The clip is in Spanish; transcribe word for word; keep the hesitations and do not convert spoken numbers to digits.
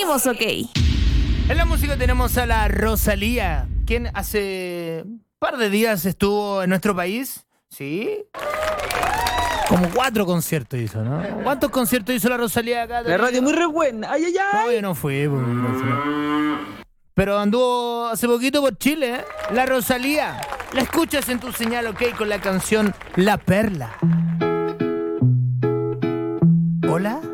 Seguimos, ok. En la música tenemos a la Rosalía, quien hace un par de días estuvo en nuestro país, ¿sí? Como cuatro conciertos hizo, ¿no? ¿Cuántos conciertos hizo la Rosalía acá? La radio muy re buena. Ay, ay, ay. No, yo no fui. Pues, no fui. Pero anduvo hace poquito por Chile, ¿eh? La Rosalía. La escuchas en tu señal, ok, con la canción La Perla. ¿Hola?